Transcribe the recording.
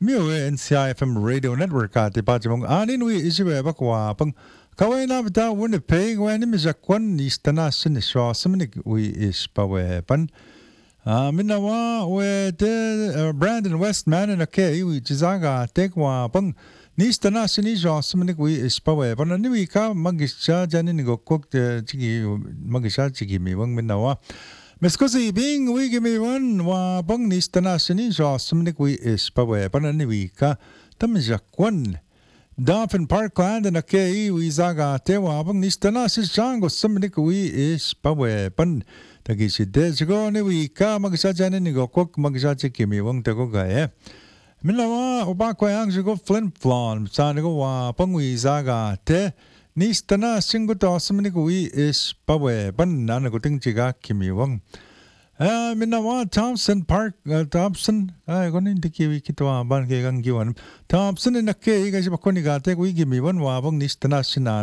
Mio NCIFM Radio Network at Pajamong Anin we iswe bakwa pang kawai na bita Winnipeg when mi zakwan ni stana sin sho simnik we is pawe pan minawa we de Brandon Westman and okay we jizaga tekwa pang ni stana sin sho simnik we is pawe pan ni we ka magisha janin go kok chigi magisha chigi mi wang minawa Meskosi being we give me one wa bang ni stana sini so sumnik we is pawe panani we ka tamjakwan Dolphin Parkland and okay we zaga te wa bang ni stana si jango sumnik we is pawe pan tagi si desgo ni we ka magsa jani ni go kok magsa chikimi wang te go ga Minawa oba ko yang go flint flon sa ni go wa bang we zaga te Nistana singuto asmini kui is pawe ban nana guting chiga kimi wang. Minawa Thompson Park Thompson gonin dikiwi kitwa ban ke gang giwan Thompson in a ke kasi bakoni gate kui kimi wan wa bang nistana sina